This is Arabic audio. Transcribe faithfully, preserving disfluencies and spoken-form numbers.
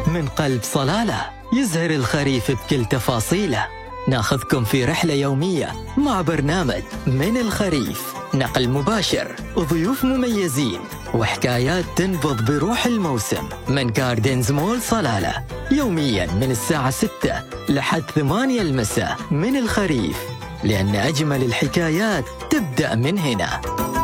من قلب صلالة، يزهر الخريف بكل تفاصيله. ناخذكم في رحلة يومية مع برنامج من الخريف، نقل مباشر وضيوف مميزين وحكايات تنبض بروح الموسم من جاردنز مول صلالة، يوميا من الساعة ستة لحد ثمانية المساء. من الخريف، لأن أجمل الحكايات تبدأ من هنا.